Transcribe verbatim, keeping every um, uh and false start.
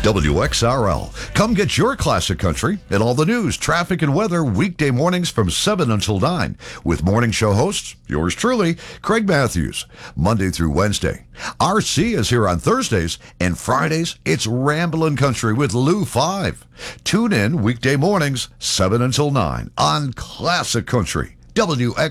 W X R L. Come get your classic country and all the news, traffic, and weather weekday mornings from seven until nine with morning show hosts, yours truly, Craig Matthews, Monday through Wednesday. R C is here on Thursdays, and Fridays, it's Ramblin' Country with Lou five. Tune in weekday mornings, seven until nine on Classic Country, W X R L.